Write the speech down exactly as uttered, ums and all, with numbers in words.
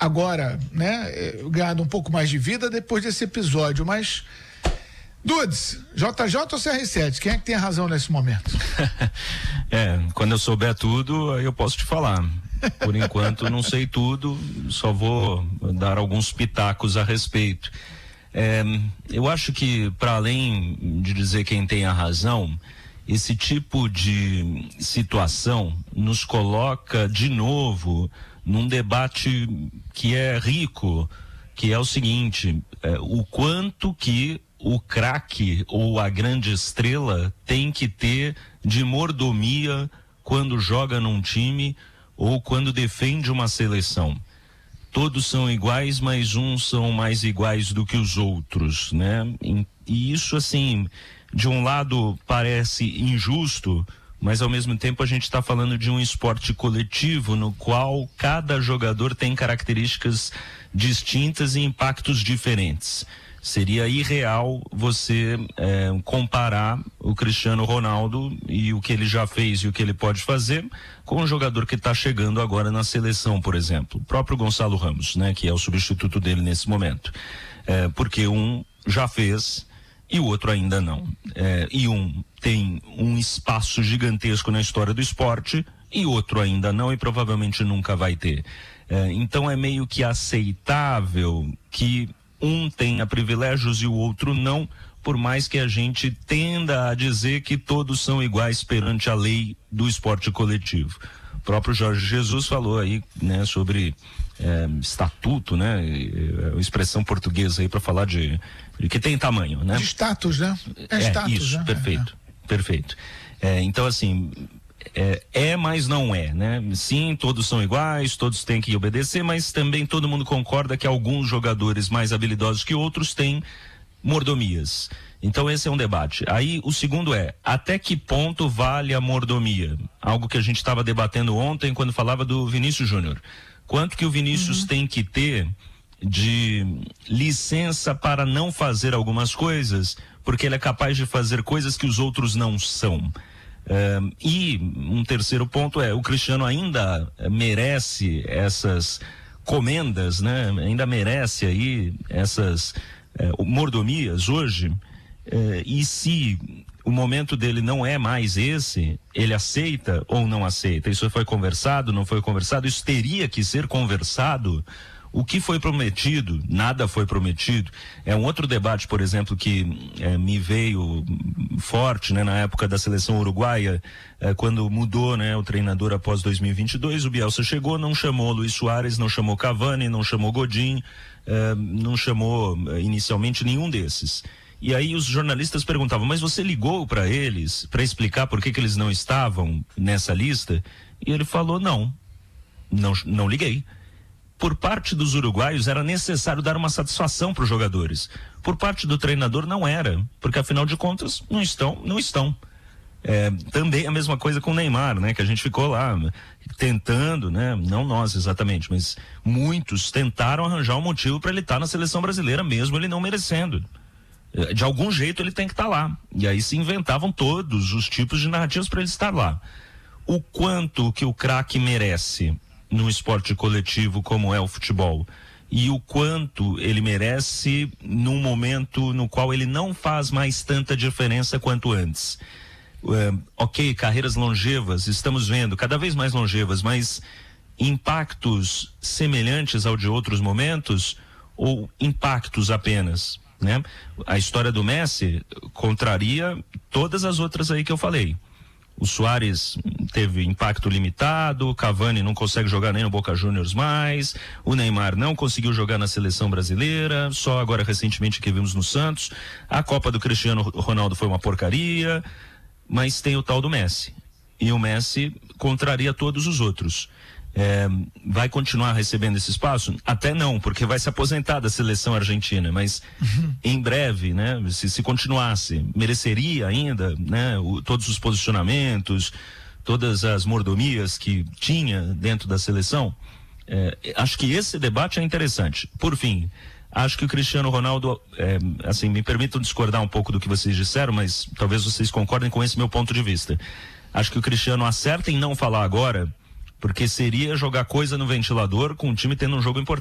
agora, né, ganhado um pouco mais de vida depois desse episódio, mas Dudes, J J ou C R sete, quem é que tem a razão nesse momento? É, quando eu souber tudo, aí eu posso te falar. Por enquanto não sei tudo, só vou dar alguns pitacos a respeito. É, eu acho que, para além de dizer quem tem a razão, esse tipo de situação nos coloca de novo num debate que é rico, que é o seguinte, é, o quanto que o craque ou a grande estrela tem que ter de mordomia quando joga num time ou quando defende uma seleção. Todos são iguais, mas uns são mais iguais do que os outros, né? E isso, assim, de um lado parece injusto, mas ao mesmo tempo a gente está falando de um esporte coletivo no qual cada jogador tem características distintas e impactos diferentes. Seria irreal você é, comparar o Cristiano Ronaldo e o que ele já fez e o que ele pode fazer com um jogador que está chegando agora na seleção, por exemplo. O próprio Gonçalo Ramos, né, que é o substituto dele nesse momento. É, porque um já fez e o outro ainda não. É, e um tem um espaço gigantesco na história do esporte e outro ainda não e provavelmente nunca vai ter. É, então é meio que aceitável que um tenha privilégios e o outro não, por mais que a gente tenda a dizer que todos são iguais perante a lei do esporte coletivo. O próprio Jorge Jesus falou aí, né, sobre é, estatuto, né, é, expressão portuguesa aí para falar de, de que tem tamanho, né? De status, né? É, é status, isso, né? perfeito, é. perfeito. É, então, assim, É, é, mas não é, né? Sim, todos são iguais, todos têm que obedecer, mas também todo mundo concorda que alguns jogadores mais habilidosos que outros têm mordomias. Então esse é um debate. Aí o segundo é, até que ponto vale a mordomia? Algo que a gente estava debatendo ontem quando falava do Vinícius Júnior. Quanto que o Vinícius uhum. tem que ter de licença para não fazer algumas coisas, porque ele é capaz de fazer coisas que os outros não são. Uh, e um terceiro ponto é, o Cristiano ainda merece essas comendas, né? Ainda merece aí essas uh, mordomias hoje, uh, e se o momento dele não é mais esse, ele aceita ou não aceita? Isso foi conversado, não foi conversado? Isso teria que ser conversado? O que foi prometido? Nada foi prometido. É um outro debate, por exemplo, que é, me veio forte, né, na época da seleção uruguaia, é, quando mudou, né, o treinador após dois mil e vinte e dois, o Bielsa chegou, não chamou Luis Suárez, não chamou Cavani, não chamou Godin, é, não chamou é, inicialmente nenhum desses. E aí os jornalistas perguntavam, mas você ligou para eles para explicar por que que eles não estavam nessa lista? E ele falou, não, não, não liguei. Por parte dos uruguaios era necessário dar uma satisfação para os jogadores. Por parte do treinador não era, porque afinal de contas não estão, não estão. É, também a mesma coisa com o Neymar, né? Que a gente ficou lá tentando, né? Não nós exatamente, mas muitos tentaram arranjar um motivo para ele estar na seleção brasileira, mesmo ele não merecendo. De algum jeito ele tem que estar lá. E aí se inventavam todos os tipos de narrativas para ele estar lá. O quanto que o craque merece num esporte coletivo como é o futebol, e o quanto ele merece num momento no qual ele não faz mais tanta diferença quanto antes. Uh, ok, carreiras longevas, estamos vendo, cada vez mais longevas, mas impactos semelhantes ao de outros momentos, ou impactos apenas, né? A história do Messi contraria todas as outras aí que eu falei. O Suárez teve impacto limitado, o Cavani não consegue jogar nem no Boca Juniors mais, o Neymar não conseguiu jogar na seleção brasileira, só agora recentemente que vimos no Santos. A Copa do Cristiano Ronaldo foi uma porcaria, mas tem o tal do Messi. E o Messi contraria todos os outros. É, vai continuar recebendo esse espaço? Até não, porque vai se aposentar da seleção argentina, mas uhum. em breve, né, se, se continuasse, mereceria ainda, né, o, todos os posicionamentos, todas as mordomias que tinha dentro da seleção? É, acho que esse debate é interessante. Por fim, acho que o Cristiano Ronaldo, é, assim, me permitam discordar um pouco do que vocês disseram, mas talvez vocês concordem com esse meu ponto de vista. Acho que o Cristiano acerta em não falar agora, porque seria jogar coisa no ventilador com o time tendo um jogo importante.